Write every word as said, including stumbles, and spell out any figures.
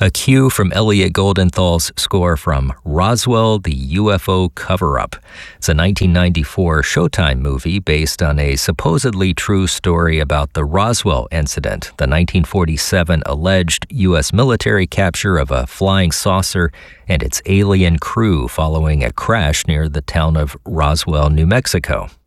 A cue from Elliot Goldenthal's score from Roswell, the U F O Cover-Up. It's a nineteen ninety-four Showtime movie based on a supposedly true story about the Roswell incident, the nineteen forty-seven alleged U S military capture of a flying saucer and its alien crew following a crash near the town of Roswell, New Mexico.